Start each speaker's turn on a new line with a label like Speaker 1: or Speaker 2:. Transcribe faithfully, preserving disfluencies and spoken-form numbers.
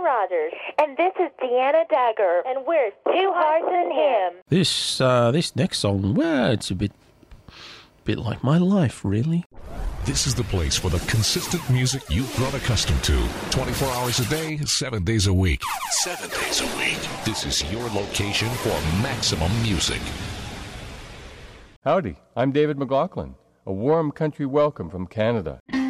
Speaker 1: Rogers, and this is Deanna Dagger, and we're Two Hearts and Him.
Speaker 2: This uh, this next song, well, it's a bit, bit like my life, really.
Speaker 3: This is the place for the consistent music you've grown accustomed to. twenty-four hours a day, seven days a week. Seven days a week. This is your location for maximum music.
Speaker 4: Howdy, I'm David McLaughlin. A warm country welcome from Canada.